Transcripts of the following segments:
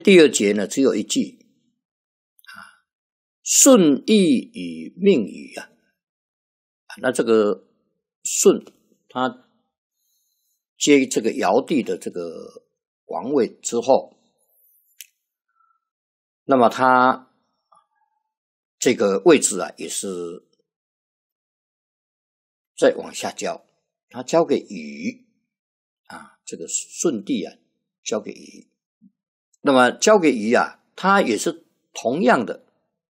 第二节呢，只有一句顺义与命语啊。那这个舜他接这个尧帝的这个王位之后，那么他这个位置啊也是再往下交，他交给禹啊，这个舜帝啊交给禹。那么交给禹啊，他也是同样的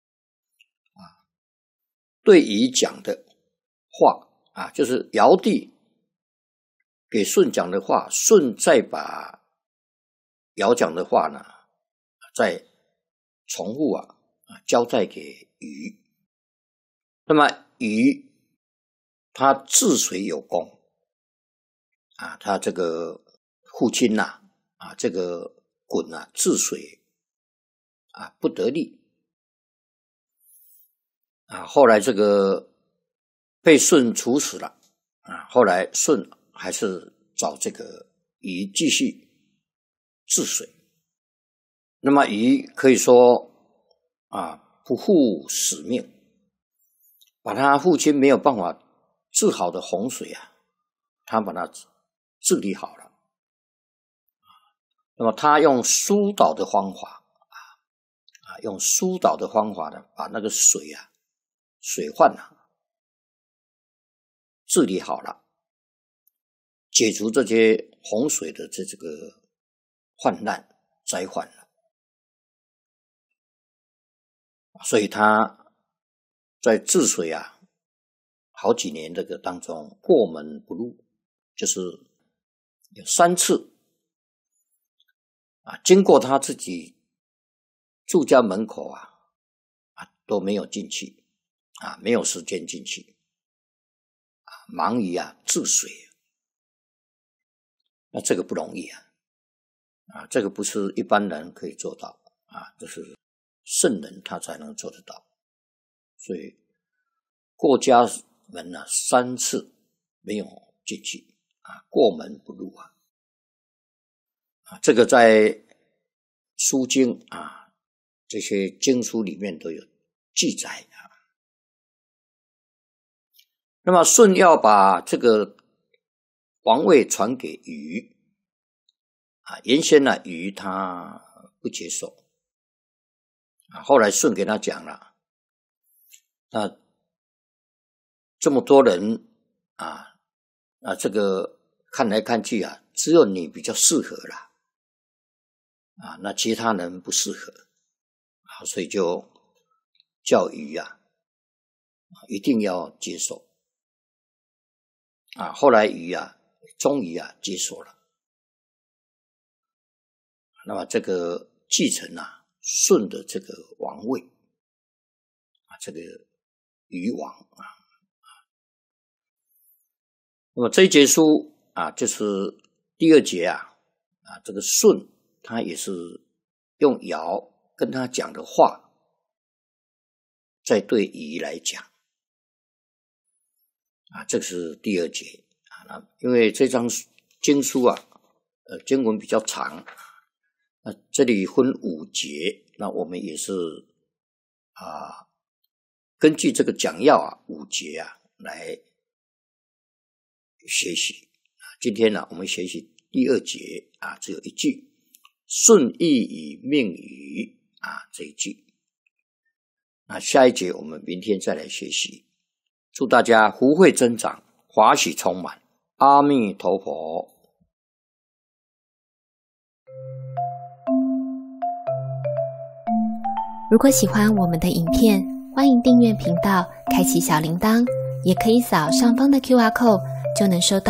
对禹讲的话啊，就是尧帝给舜讲的话，舜再把尧讲的话呢再重复交代给禹。那么禹他治水有功啊，他这个父亲这个鲧治水不得力后来这个被舜处死了后来舜还是找这个禹继续治水。那么禹可以说不负使命，把他父亲没有办法治好的洪水他把它治理好了。那么他用疏导的方法用疏导的方法呢，把那个水患治理好了，解除这些洪水的这个患难灾患了。所以他在治水好几年这个当中过门不入，就是有3次经过他自己住家门口都没有进去没有时间进去忙于治水。那这个不容易这个不是一般人可以做到这是圣人他才能做得到。所以过家门3次没有进去过门不入这个在书经这些经书里面都有记载那么舜要把这个王位传给禹原先禹他不接受后来舜给他讲了，那这么多人这个看来看去只有你比较适合啦那其他人不适合所以就叫禹一定要接受后来禹终于接受了。那么这个继承舜的这个王位这个禹王那么这一节书就是第2节这个舜他也是用尧跟他讲的话再对禹来讲这是第2节因为这张经书经文比较长这里分5节，那我们也是根据这个讲要5节来学习今天我们学习第2节只有一句舜义与命语这一句。那下一节我们明天再来学习。祝大家福慧增长，法喜充满。阿弥陀佛。 如果喜欢我们的影片，欢迎订阅频道，开启小铃铛，也可以扫上方的QR code，就能收到